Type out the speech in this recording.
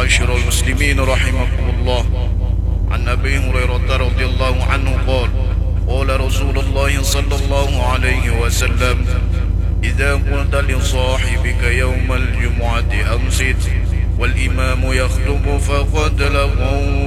معاشر المسلمين رحمكم الله. عن أبي هريرة رضي الله عنه قال قال رسول الله صلى الله عليه وسلم: إذا قلت لصاحبك يوم الجمعة أنصت والإمام يخطب فقد لغوا